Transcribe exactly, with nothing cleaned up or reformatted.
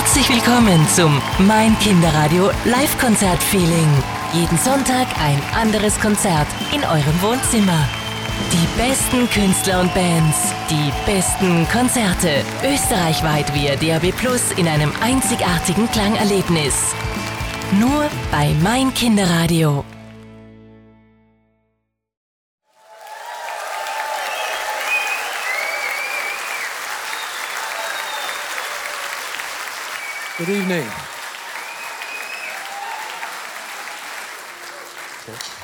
Herzlich willkommen zum Mein Kinderradio Live-Konzert-Feeling. Jeden Sonntag ein anderes Konzert in eurem Wohnzimmer. Die besten Künstler und Bands, die besten Konzerte, österreichweit via D A B Plus in einem einzigartigen Klangerlebnis. Nur bei Mein Kinderradio. Good evening. Okay.